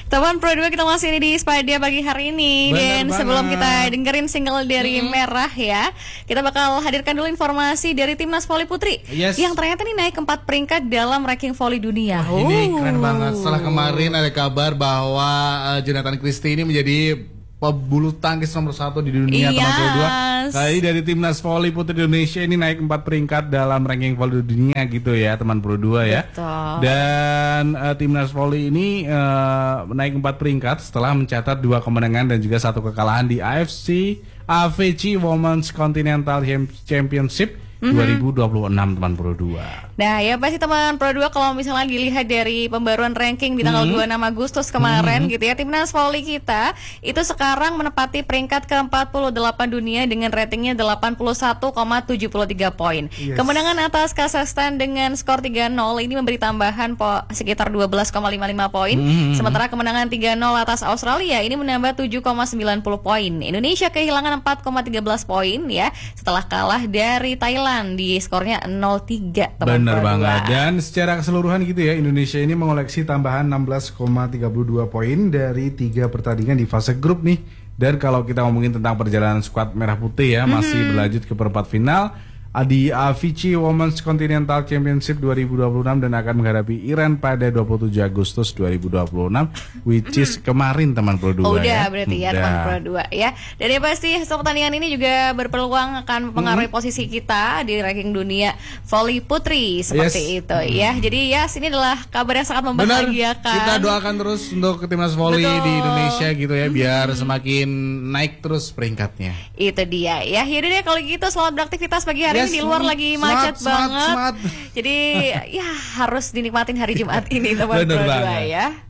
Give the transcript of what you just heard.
Teman Pro 2 kita masih di Spadia pagi hari ini. Bener Dan banget. sebelum kita dengerin single dari Merah ya, kita bakal hadirkan dulu informasi dari Timnas Voli Putri yang ternyata nih naik ke 4 peringkat dalam ranking voli dunia. Ini keren banget. Setelah kemarin ada kabar bahwa Jonathan Christie ini menjadi pebulu tangkis nomor 1 di dunia, teman Pro 2. Kali dari Timnas Voli Putri Indonesia ini naik 4 peringkat dalam ranking voli dunia gitu ya, teman Pro 2 ya. Betul. Dan Timnas Voli ini naik 4 peringkat setelah mencatat 2 kemenangan dan juga 1 kekalahan di AFC Women's Continental Championship 2026, teman Pro 2. Nah ya pasti teman Pro 2 kalau misalnya dilihat dari pembaruan ranking di tanggal 26 Agustus kemarin gitu ya, Timnas Voli kita itu sekarang menepati peringkat ke-48 dunia dengan ratingnya 81,73 poin. Kemenangan atas Kazakhstan dengan skor 3-0 ini memberi tambahan sekitar 12,55 poin. Sementara kemenangan 3-0 atas Australia ini menambah 7,90 poin. Indonesia kehilangan 4,13 poin ya setelah kalah dari Thailand di skornya 0-3. Bener banget. Dan secara keseluruhan gitu ya, Indonesia ini mengoleksi tambahan 16,32 poin dari 3 pertandingan di fase grup nih. Dan kalau kita ngomongin tentang perjalanan skuad merah putih ya, masih berlanjut ke perempat final di AFC Women's Continental Championship 2026 dan akan menghadapi Iran pada 27 Agustus 2026, which is kemarin, teman Pro 2. Udah berarti ya teman Pro 2 ya. Dan ya pasti hasil pertandingan ini juga berpeluang akan mempengaruhi posisi kita di ranking dunia voli putri seperti itu ya. Jadi ya ini adalah kabar yang sangat membahagiakan. Kita doakan terus untuk timnas voli di Indonesia gitu ya, biar semakin naik terus peringkatnya. Itu dia ya. Yaudah deh kalau gitu, selamat beraktivitas pagi hari ini. Di luar lagi macet banget. Jadi ya harus dinikmatin hari Jumat ini teman Pro 2 ya.